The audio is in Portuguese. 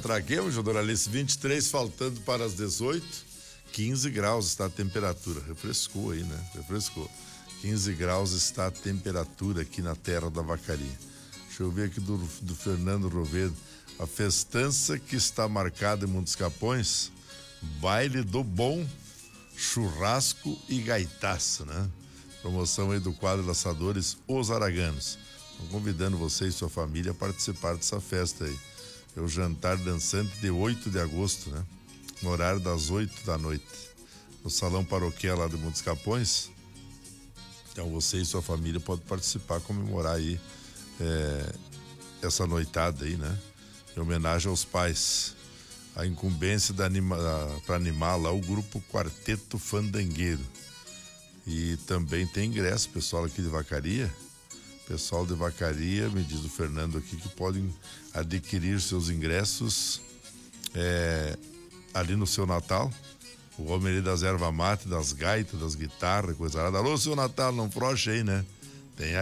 atraquemos, Doralice, 23 faltando para as 18, 15 graus está a temperatura. Refrescou aí, né? Refrescou. 15 graus está a temperatura aqui na terra da Vacaria. Deixa eu ver aqui do Fernando Rovedo. A festança que está marcada em Montes Capões, baile do bom, churrasco e gaitaço, né? Promoção aí do quadro Laçadores Os Araganos. Estou convidando você e sua família a participar dessa festa aí. É o jantar dançante de 8 de agosto, né? No horário das 8 da noite. No Salão Paroquial lá de Montes Capões. Então você e sua família podem participar, comemorar aí essa noitada aí, né? Em homenagem aos pais. A incumbência para animar lá o grupo Quarteto Fandangueiro. E também tem ingresso, pessoal aqui de Vacaria. Pessoal de Vacaria, me diz o Fernando aqui, que podem adquirir seus ingressos ali no seu Natal. O homem ali das erva mate, das gaitas, das guitarras, coisa nada. Alô, seu Natal, não frouxe aí, né?